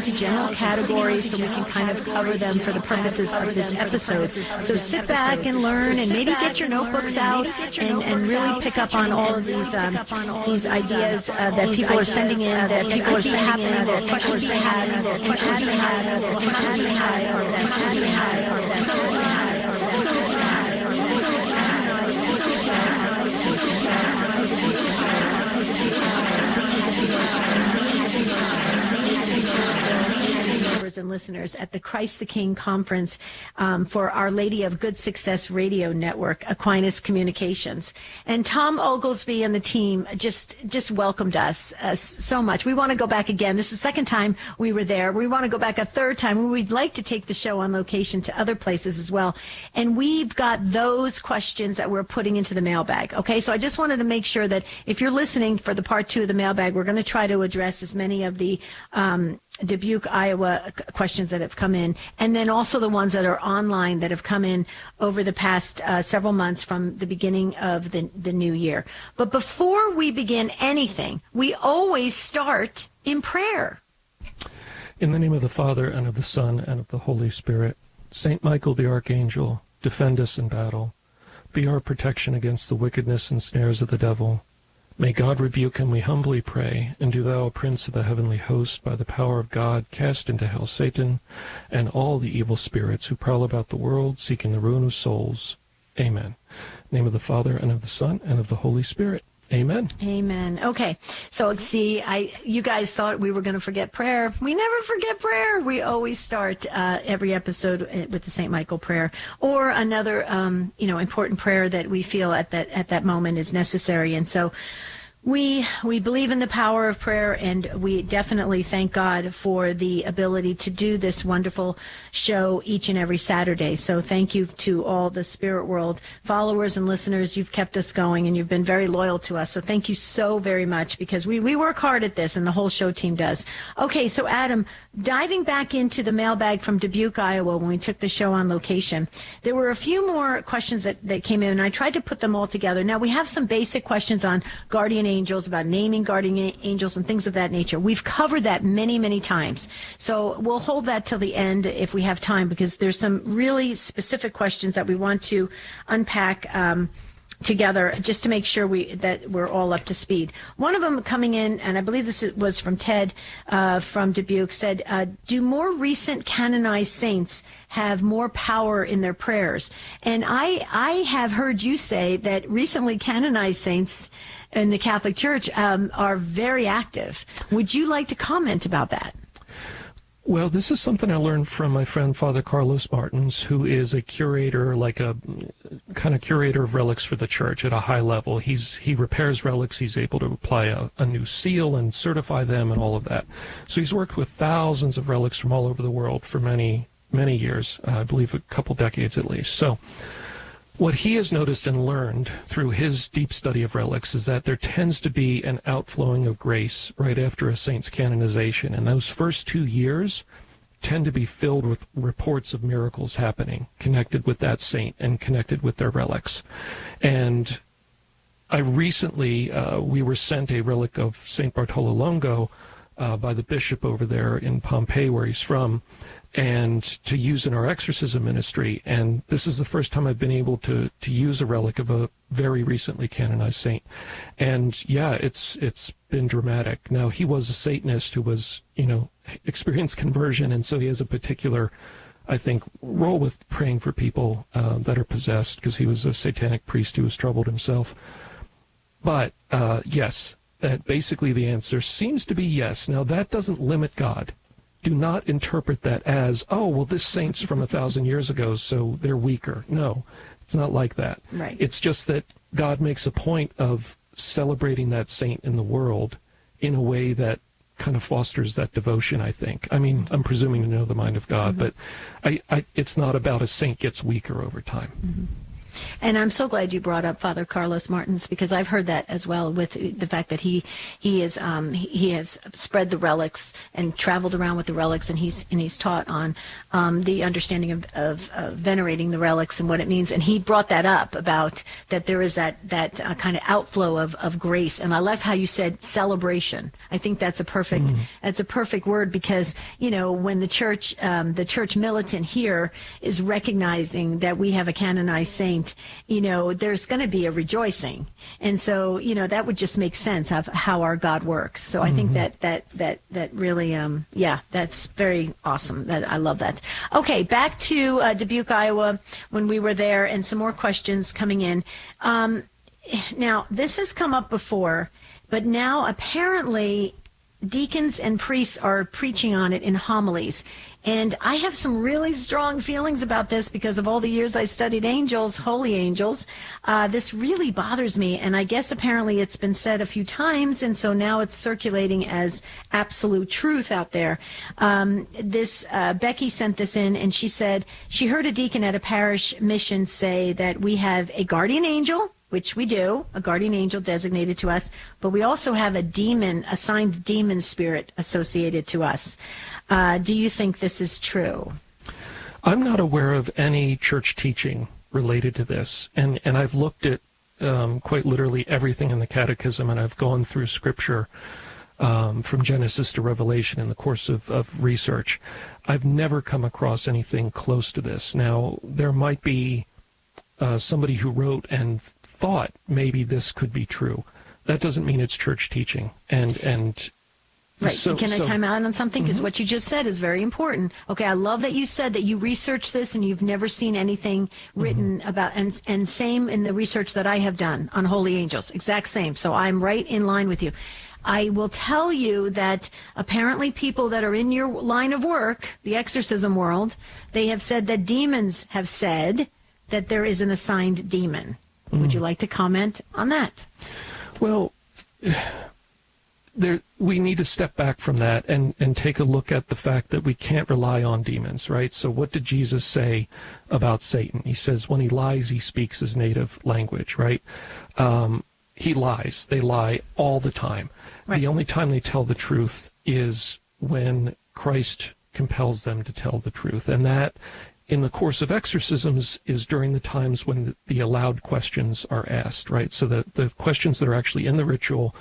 into general categories so we can kind of cover them for the purposes of this episode. So sit back and learn, and maybe get your notebooks out and really pick up on all of these ideas that people are sending in, that people are having, that people are having, and listeners at the Christ the King conference for Our Lady of Good Success Radio Network, Aquinas Communications. And Tom Oglesby and the team just welcomed us so much. We want to go back again. This is the second time we were there. We want to go back a third time. We'd like to take the show on location to other places as well. And we've got those questions that we're putting into the mailbag. Okay, so I just wanted to make sure that if you're listening for the part 2 of the mailbag, we're going to try to address as many of the Dubuque, Iowa questions that have come in, and then also the ones that are online that have come in over the past several months from the beginning of the new year. But before we begin anything, we always start in prayer. In the name of the Father, and of the Son, and of the Holy Spirit, Saint Michael the Archangel, defend us in battle. Be our protection against the wickedness and snares of the devil. May God rebuke him, we humbly pray, and do thou, Prince of the heavenly host, by the power of God, cast into hell Satan and all the evil spirits who prowl about the world, seeking the ruin of souls. Amen. In the name of the Father, and of the Son, and of the Holy Spirit. Amen. Amen. Okay. So see, you guys thought we were going to forget prayer. We never forget prayer. We always start every episode with the St. Michael prayer, or another important prayer that we feel at that moment is necessary. And so we believe in the power of prayer, and we definitely thank God for the ability to do this wonderful show each and every Saturday. So thank you to all the Spirit World followers and listeners. You've kept us going, and you've been very loyal to us. So thank you so very much, because we work hard at this, and the whole show team does. Okay, so Adam, diving back into the mailbag from Dubuque, Iowa, when we took the show on location, there were a few more questions that came in, and I tried to put them all together. Now, we have some basic questions on guardian angels, about naming guardian angels and things of that nature. We've covered that many, many times. So we'll hold that till the end if we have time, because there's some really specific questions that we want to unpack together, just to make sure that we're all up to speed. One of them coming in, and I believe this was from Ted from Dubuque, said, do more recent canonized saints have more power in their prayers? And I have heard you say that recently canonized saints in the Catholic Church are very active. Would you like to comment about that? Well, this is something I learned from my friend Father Carlos Martins, who is a curator, like a kind of curator of relics for the church at a high level. He repairs relics. He's able to apply a new seal and certify them and all of that. So he's worked with thousands of relics from all over the world for many, many years, I believe a couple decades at least. So what he has noticed and learned through his deep study of relics is that there tends to be an outflowing of grace right after a saint's canonization. And those first 2 years tend to be filled with reports of miracles happening connected with that saint and connected with their relics. And I recently, we were sent a relic of St. Bartolo Longo by the bishop over there in Pompeii, where he's from, and to use in our exorcism ministry. And this is the first time I've been able to use a relic of a very recently canonized saint. And yeah, it's been dramatic. Now, he was a Satanist who was, experienced conversion, and so he has a particular, I think, role with praying for people that are possessed, because he was a satanic priest who was troubled himself. But yes, basically the answer seems to be yes. Now, that doesn't limit God. Do not interpret that as, oh, well, this saint's from 1,000 years ago, so they're weaker. No, it's not like that. Right. It's just that God makes a point of celebrating that saint in the world in a way that kind of fosters that devotion, I think. I mean, I'm presuming to know the mind of God, but it's not about a saint gets weaker over time. Mm-hmm. And I'm so glad you brought up Father Carlos Martins, because I've heard that as well, with the fact that he has spread the relics and traveled around with the relics, and he's taught on the understanding of venerating the relics and what it means. And he brought that up about that there is that kind of outflow of grace. And I love how you said celebration. I think that's a perfect word, because when the church militant here is recognizing that we have a canonized saint, there's going to be a rejoicing. And so, that would just make sense of how our God works. So I think that really, that's very awesome. I love that. Okay, back to Dubuque, Iowa, when we were there, and some more questions coming in. Now, this has come up before, but now apparently deacons and priests are preaching on it in homilies. And I have some really strong feelings about this because of all the years I studied angels, holy angels. This really bothers me. And I guess apparently it's been said a few times, and so now it's circulating as absolute truth out there. Becky sent this in, and she said she heard a deacon at a parish mission say that we have a guardian angel, which we do, a guardian angel designated to us, but we also have a assigned demon spirit associated to us. Do you think this is true? I'm not aware of any church teaching related to this, and I've looked at quite literally everything in the Catechism, and I've gone through Scripture from Genesis to Revelation in the course of research. I've never come across anything close to this. Now, there might be somebody who wrote and thought maybe this could be true. That doesn't mean it's church teaching. And right. So, can I time out on something? Because what you just said is very important. Okay, I love that you said that you researched this and you've never seen anything written about, and same in the research that I have done on holy angels. Exact same. So I'm right in line with you. I will tell you that apparently people that are in your line of work, the exorcism world, they have said that demons have said that there is an assigned demon. Would you like to comment on that? Well, we need to step back from that and take a look at the fact that we can't rely on demons, right? So what did Jesus say about Satan? He says when he lies, he speaks his native language, right? He lies. They lie all the time. Right. The only time they tell the truth is when Christ compels them to tell the truth. And that, in the course of exorcisms, is during the times when the allowed questions are asked, right? So the questions that are actually in the ritual,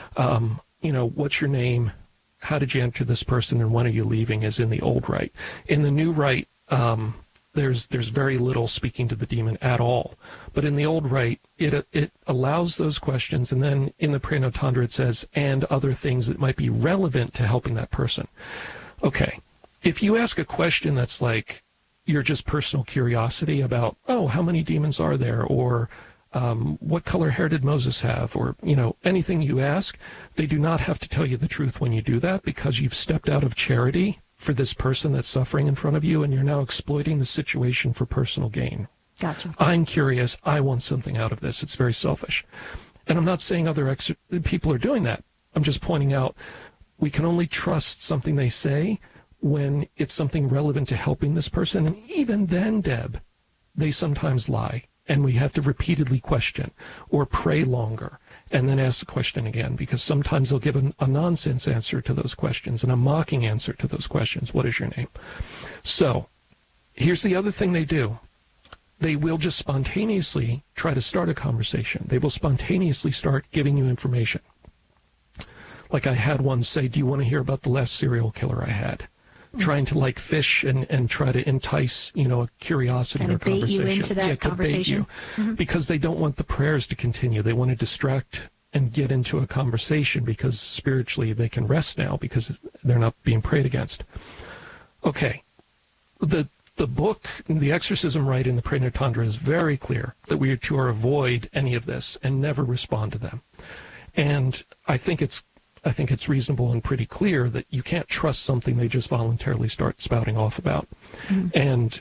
what's your name? How did you enter this person? And when are you leaving? Is in the old rite. In the new rite, there's very little speaking to the demon at all. But in the old rite, it allows those questions. And then in the Praenotandra, it says, and other things that might be relevant to helping that person. Okay. If you ask a question that's like, your just personal curiosity about, how many demons are there? Or what color hair did Moses have? Or, anything you ask, they do not have to tell you the truth when you do that, because you've stepped out of charity for this person that's suffering in front of you, and you're now exploiting the situation for personal gain. Gotcha. I'm curious. I want something out of this. It's very selfish. And I'm not saying other people are doing that. I'm just pointing out we can only trust something they say when it's something relevant to helping this person. And even then, Deb, they sometimes lie. And we have to repeatedly question or pray longer and then ask the question again, because sometimes they'll give a nonsense answer to those questions and a mocking answer to those questions. What is your name? So here's the other thing they do. They will just spontaneously try to start a conversation. They will spontaneously start giving you information. Like I had one say, do you want to hear about the last serial killer I had? Trying to fish and try to entice, a curiosity or conversation. Bait you into that conversation. Bait you, because they don't want the prayers to continue. They want to distract and get into a conversation because spiritually they can rest now because they're not being prayed against. Okay. The book, the exorcism rite in the Praenotandra is very clear that we are to avoid any of this and never respond to them. And I think it's reasonable and pretty clear that you can't trust something they just voluntarily start spouting off about. And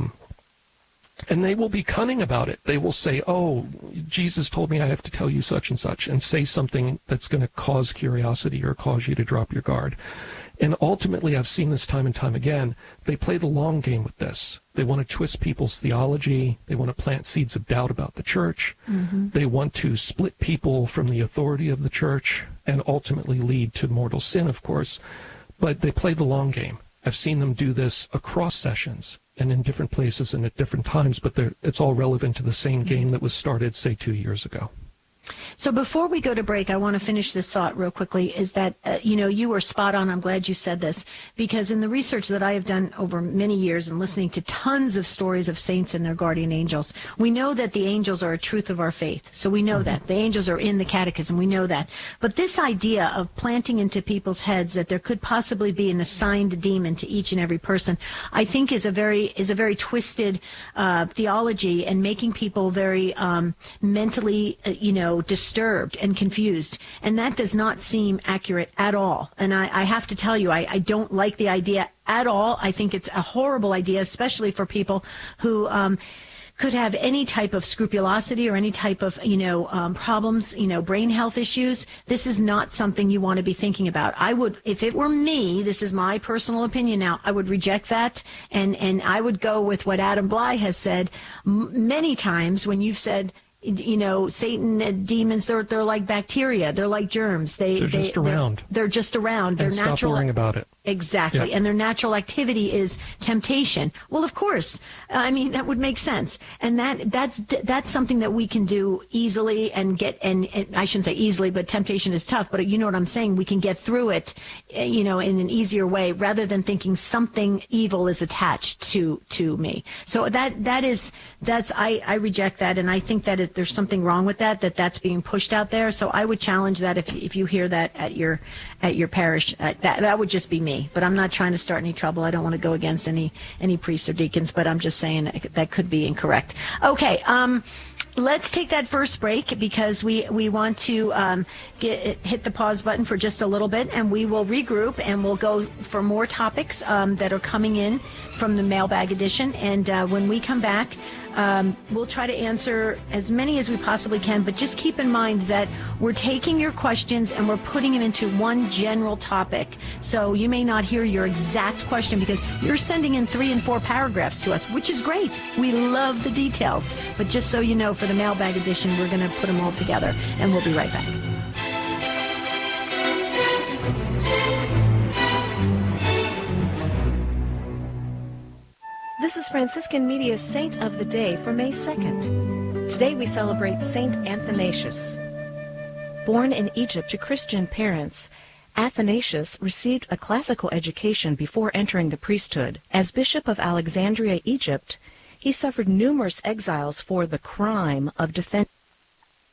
they will be cunning about it. They will say, Jesus told me I have to tell you such and say something that's going to cause curiosity or cause you to drop your guard. And ultimately, I've seen this time and time again, they play the long game with this. They want to twist people's theology. They want to plant seeds of doubt about the church. They want to split people from the authority of the church and ultimately lead to mortal sin, of course. But they play the long game. I've seen them do this across sessions and in different places and at different times, but it's all relevant to the same game that was started, say, 2 years ago. So before we go to break, I want to finish this thought real quickly, is that, you were spot on. I'm glad you said this, because in the research that I have done over many years and listening to tons of stories of saints and their guardian angels, we know that the angels are a truth of our faith. So we know that. The angels are in the catechism. We know that. But this idea of planting into people's heads that there could possibly be an assigned demon to each and every person, I think is a very twisted theology, and making people very mentally, disturbed and confused. And that does not seem accurate at all. And I have to tell you, I don't like the idea at all. I think it's a horrible idea, especially for people who could have any type of scrupulosity or any type of, problems, brain health issues. This is not something you want to be thinking about. I would, if it were me, this is my personal opinion now, I would reject that. And I would go with what Adam Bly has said many times when you've said, Satan, demons, they're like bacteria. They're like germs. They're just around. They're just around. They're natural. Stop worrying about it. Exactly. Yep. And their natural activity is temptation. Well, of course. That would make sense. And that's something that we can do easily and I shouldn't say easily, but temptation is tough. But you know what I'm saying? We can get through it, in an easier way, rather than thinking something evil is attached to me. So I reject that. And I think that there's something wrong with that's being pushed out there. So I would challenge that if you hear that at your parish, that would just be me. But I'm not trying to start any trouble. I don't want to go against any priests or deacons, but I'm just saying that could be incorrect. Okay, let's take that first break, because we want to hit the pause button for just a little bit, and we will regroup and we'll go for more topics that are coming in from the mailbag edition. And when we come back, we'll try to answer as many as we possibly can, but just keep in mind that we're taking your questions and we're putting them into one general topic. So you may not hear your exact question because you're sending in 3 and 4 paragraphs to us, which is great. We love the details. But just so you know, for the mailbag edition, we're going to put them all together, and we'll be right back. This is Franciscan Media's Saint of the Day for May 2nd. Today we celebrate Saint Athanasius. Born in Egypt to Christian parents, Athanasius received a classical education before entering the priesthood. As Bishop of Alexandria, Egypt, he suffered numerous exiles for the crime of defending